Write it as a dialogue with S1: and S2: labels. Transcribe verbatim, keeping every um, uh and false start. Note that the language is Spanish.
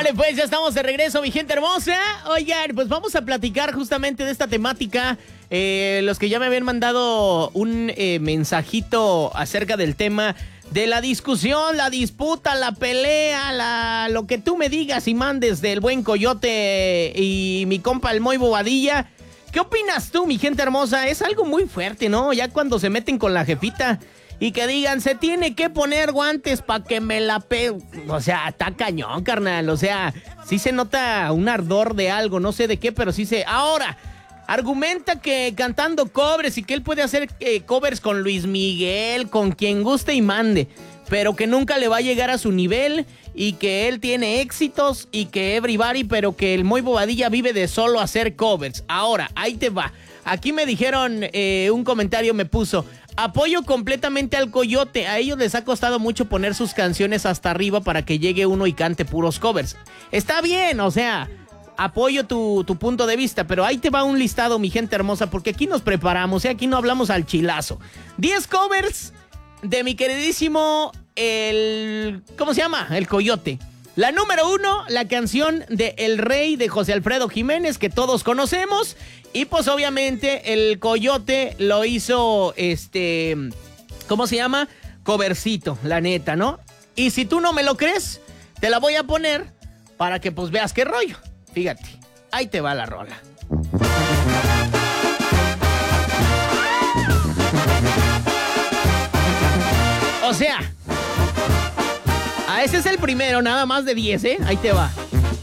S1: Órale, pues ya estamos de regreso, mi gente hermosa. Oigan, pues vamos a platicar justamente de esta temática. Eh, los que ya me habían mandado un eh, mensajito acerca del tema de la discusión, la disputa, la pelea, la lo que tú me digas y mandes del buen Coyote y mi compa el Moy Bobadilla. ¿Qué opinas tú, mi gente hermosa? Es algo muy fuerte, ¿no? Ya cuando se meten con la jefita y que digan, se tiene que poner guantes para que me la pe... O sea, está cañón, carnal. O sea, sí se nota un ardor de algo, no sé de qué, pero sí se... Ahora, argumenta que cantando covers y que él puede hacer eh, covers con Luis Miguel, con quien guste y mande, pero que nunca le va a llegar a su nivel y que él tiene éxitos y que everybody, pero que el Moy Bobadilla vive de solo hacer covers. Ahora, ahí te va. Aquí me dijeron, eh, un comentario me puso, apoyo completamente al Coyote, a ellos les ha costado mucho poner sus canciones hasta arriba para que llegue uno y cante puros covers. Está bien, o sea, apoyo tu, tu punto de vista, pero ahí te va un listado, mi gente hermosa, porque aquí nos preparamos, ¿eh? Aquí no hablamos al chilazo. diez covers de mi queridísimo, el... ¿cómo se llama? El Coyote. La número uno, la canción de El Rey de José Alfredo Jiménez, que todos conocemos. Y pues obviamente el Coyote lo hizo, este, ¿cómo se llama? Covercito, la neta, ¿no? Y si tú no me lo crees, te la voy a poner para que pues veas qué rollo. Fíjate, ahí te va la rola. O sea, a ese es el primero, nada más de diez, ¿eh? Ahí te va.